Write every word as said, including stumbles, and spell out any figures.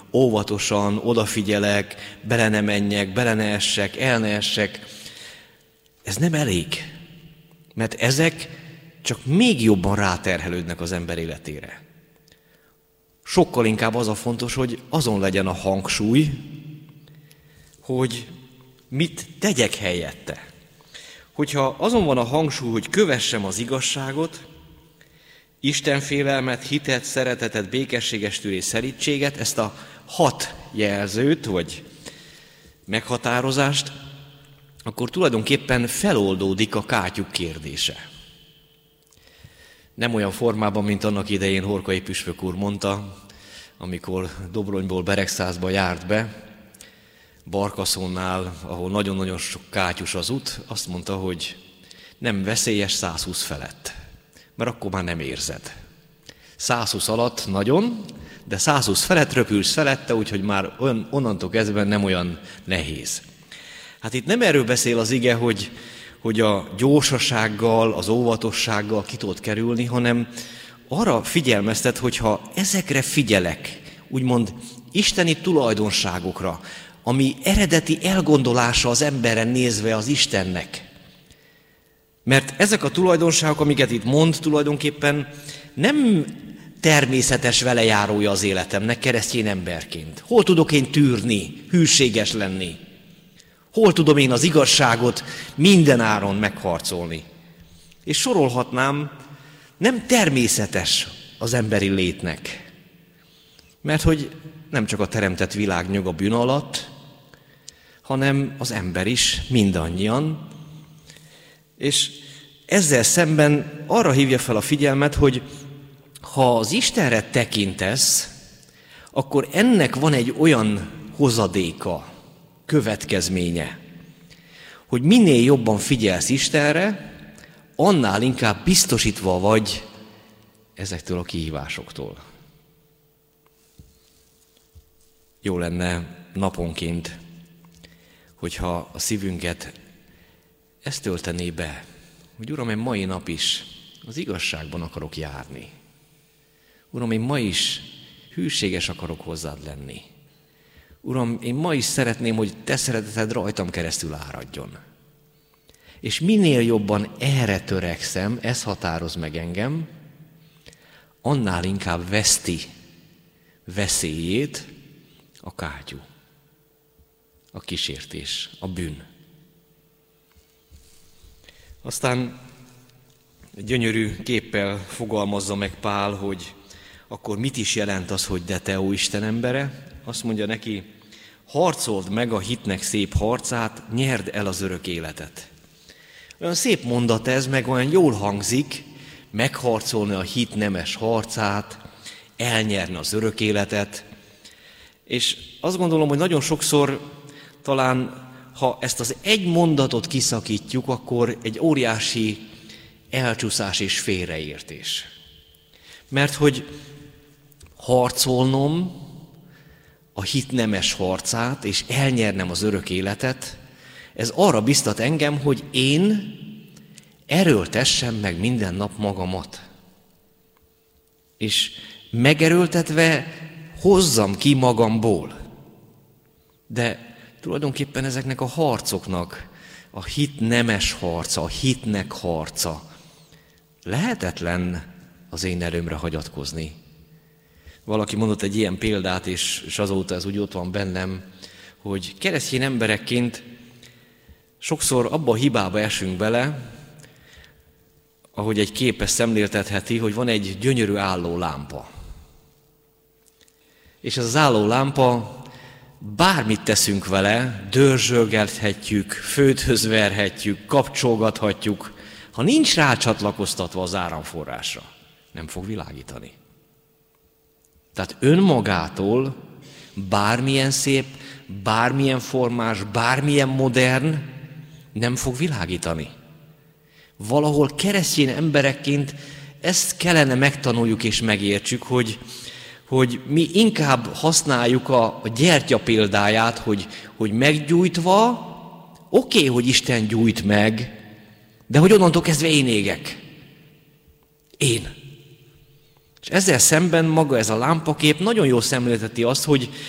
óvatosan, odafigyelek, bele ne menjek, bele ne essek, el ne essek. Ez nem elég, mert ezek csak még jobban ráterhelődnek az ember életére. Sokkal inkább az a fontos, hogy azon legyen a hangsúly, hogy mit tegyek helyette. Hogyha azon van a hangsúly, hogy kövessem az igazságot, Isten félelmet, hitet, szeretetet, békességes tűrés, szelídséget, ezt a hat jelzőt, vagy meghatározást, akkor tulajdonképpen feloldódik a kátyuk kérdése. Nem olyan formában, mint annak idején Horkai püspök úr mondta, amikor Dobronyból Beregszászba járt be, Barkaszonnál, ahol nagyon-nagyon sok kátyus az út, azt mondta, hogy nem veszélyes száz húsz felett, mert akkor már nem érzed. száz húsz alatt nagyon, de száz húsz felett röpülsz felette, úgyhogy már olyan, onnantól kezdve nem olyan nehéz. Hát itt nem erről beszél az ige, hogy, hogy a gyorsasággal, az óvatossággal ki tudod kerülni, hanem arra figyelmeztet, hogyha ezekre figyelek, úgymond isteni tulajdonságokra, ami eredeti elgondolása az emberen nézve az Istennek. Mert ezek a tulajdonságok, amiket itt mond, tulajdonképpen nem természetes velejárója az életemnek keresztény emberként. Hol tudok én tűrni, hűséges lenni? Hol tudom én az igazságot minden áron megharcolni? És sorolhatnám, nem természetes az emberi létnek. Mert hogy nem csak a teremtett világ nyug a bűn alatt, hanem az ember is, mindannyian. És ezzel szemben arra hívja fel a figyelmet, hogy ha az Istenre tekintesz, akkor ennek van egy olyan hozadéka, következménye, hogy minél jobban figyelsz Istenre, annál inkább biztosítva vagy ezektől a kihívásoktól. Jó lenne naponként, hogyha a szívünket ezt töltené be, hogy Uram, én mai nap is az igazságban akarok járni. Uram, én ma is hűséges akarok hozzád lenni. Uram, én ma is szeretném, hogy te szereteted rajtam keresztül áradjon. És minél jobban erre törekszem, ez határoz meg engem, annál inkább veszti veszélyét a kátyú, a kísértés, a bűn. Aztán gyönyörű képpel fogalmazza meg Pál, hogy akkor mit is jelent az, hogy de te, ó Isten embere? Azt mondja neki, harcold meg a hitnek szép harcát, nyerd el az örök életet. Olyan szép mondat ez, meg olyan jól hangzik, megharcolni a hit nemes harcát, elnyerni az örök életet. És azt gondolom, hogy nagyon sokszor talán, ha ezt az egy mondatot kiszakítjuk, akkor egy óriási elcsúszás és félreértés. Mert hogy harcolnom a hit nemes harcát, és elnyernem az örök életet, ez arra biztat engem, hogy én erőltessem meg minden nap magamat. És megerőltetve hozzam ki magamból. De tulajdonképpen ezeknek a harcoknak, a hit nemes harca, a hitnek harca lehetetlen az én erőmre hagyatkozni. Valaki mondott egy ilyen példát, és, és azóta ez úgy ott van bennem, hogy keresztény emberekként sokszor abba a hibába esünk bele, ahogy egy kép ezt szemléltetheti, hogy van egy gyönyörű álló lámpa. És ez az álló lámpa, bármit teszünk vele, dörzsölgethetjük, földhöz verhetjük, kapcsolgathatjuk, ha nincs rácsatlakoztatva az áramforrásra, nem fog világítani. Tehát önmagától bármilyen szép, bármilyen formás, bármilyen modern nem fog világítani. Valahol keresztény emberekként ezt kellene megtanuljuk és megértsük, hogy, hogy mi inkább használjuk a, a gyertya példáját, hogy, hogy meggyújtva, oké, okay, hogy Isten gyújt meg, de hogy onnantól kezdve én égek. Én. És ezzel szemben maga ez a lámpakép nagyon jól szemlélteti azt, hogy